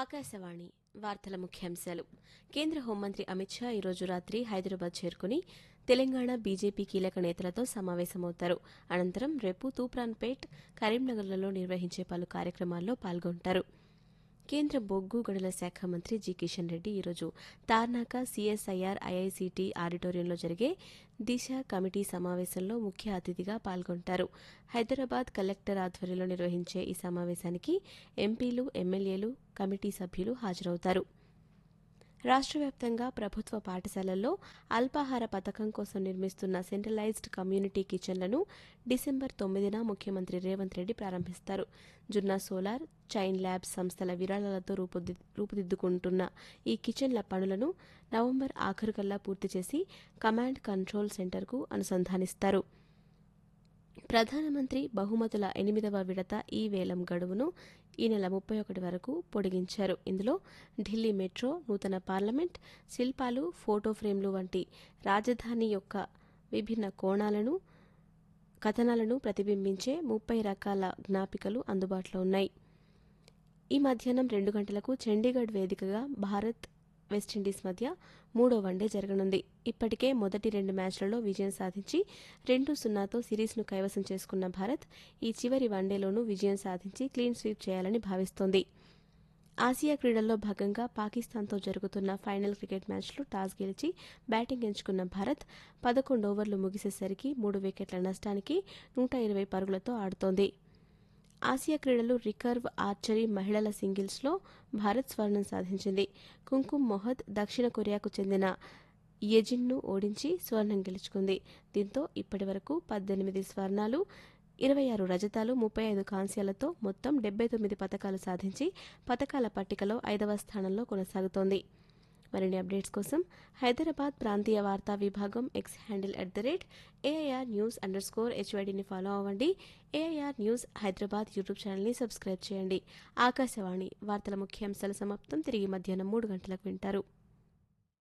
ఆకాశవాణి వార్తల ముఖ్యాంశాలు. కేంద్ర హోంమంత్రి అమిత్ షా ఈరోజు రాత్రి హైదరాబాద్ చేరుకుని తెలంగాణ బీజేపీ కీలక నేతలతో సమావేశమవుతారు. అనంతరం రేపు తూప్రాన్పేట్, కరీంనగర్లలో నిర్వహించే పలు కార్యక్రమాల్లో పాల్గొంటారు. కేంద్ర బొగ్గు గనుల శాఖ మంత్రి జి కిషన్ రెడ్డి ఈరోజు తార్నాక సిఎస్ఐఆర్ ఐఐసిటి ఆడిటోరియంలో జరిగే దిశ కమిటీ సమావేశంలో ముఖ్య అతిథిగా పాల్గొంటారు. హైదరాబాద్ కలెక్టర్ ఆధ్వర్యంలో నిర్వహించే ఈ సమావేశానికి ఎంపీలు, ఎమ్మెల్యేలు, కమిటీ సభ్యులు హాజరవుతారు. రాష్ట్ర వ్యాప్తంగా ప్రభుత్వ పాఠశాలల్లో అల్పాహార పథకం కోసం నిర్మిస్తున్న సెంట్రలైజ్డ్ కమ్యూనిటీ కిచెన్లను డిసెంబర్ 9న ముఖ్యమంత్రి రేవంత్ రెడ్డి ప్రారంభిస్తారు. జున్నా సోలార్, చైన్ ల్యాబ్స్ సంస్థల విరాళాలతో రూపుదిద్దుకుంటున్న ఈ కిచెన్ల పనులను నవంబర్ ఆఖరుకల్లా పూర్తి చేసి కమాండ్ కంట్రోల్ సెంటర్కు అనుసంధానిస్తారు. ప్రధానమంత్రి బహుమతుల 8వ విడత ఈ వేలం గడువును ఈ నెల 31 వరకు పొడిగించారు. ఇందులో ఢిల్లీ మెట్రో, నూతన పార్లమెంట్, శిల్పాలు, ఫోటో ఫ్రేమ్లు వంటి రాజధాని యొక్క విభిన్న కోణాలను, కథనాలను ప్రతిబింబించే 30 రకాల జ్ఞాపికలు అందుబాటులో ఉన్నాయి. ఈ మధ్యాహ్నం 2 గంటలకు చండీగఢ్ వేదికగా భారత్, వెస్టిండీస్ మధ్య 3వ వన్డే జరగనుంది. ఇప్పటికే మొదటి 2 మ్యాచ్లలో విజయం సాధించి 2-0తో సిరీస్ను కైవసం చేసుకున్న భారత్ ఈ చివరి వన్డేలోనూ విజయం సాధించి క్లీన్ స్వీప్ చేయాలని భావిస్తోంది. ఆసియా క్రీడల్లో భాగంగా పాకిస్తాన్తో జరుగుతున్న ఫైనల్ క్రికెట్ మ్యాచ్లో టాస్ గెలిచి బ్యాటింగ్ ఎంచుకున్న భారత్ 11 ఓవర్లు ముగిసేసరికి 3 వికెట్ల నష్టానికి 120 పరుగులతో ఆడుతోంది. ఆసియా క్రీడలు రికర్వ్ ఆర్చరీ మహిళల సింగిల్స్లో భారత్ స్వర్ణం సాధించింది. కుంకుమ్ మొహద్ దక్షిణ కొరియాకు చెందిన యెజిన్ను ఓడించి స్వర్ణం గెలుచుకుంది. దీంతో ఇప్పటి వరకు 18 స్వర్ణాలు, 26 రజతాలు, 35 కాంస్యాలతో మొత్తం 79 పతకాలు సాధించి పతకాల పట్టికలో 5వ స్థానంలో కొనసాగుతోంది. మరిన్ని అప్డేట్స్ కోసం హైదరాబాద్ ప్రాంతీయ వార్తా విభాగం ఎక్స్ హ్యాండిల్ @AIR News_HYDని ఫాలో అవ్వండి. AIR న్యూస్ హైదరాబాద్ యూట్యూబ్ ఛానల్ని సబ్స్క్రైబ్ చేయండి. ఆకాశవాణి వార్తల ముఖ్యాంశాల సమాప్తం. తిరిగి మధ్యాహ్నం 3 గంటలకు వింటారు.